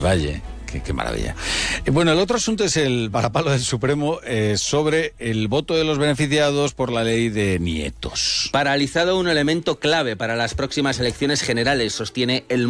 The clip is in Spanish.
Vaya, qué maravilla. Bueno, el otro asunto es el varapalo del Supremo sobre el voto de los beneficiados por la ley de nietos. Paralizado un elemento clave para las próximas elecciones generales, sostiene el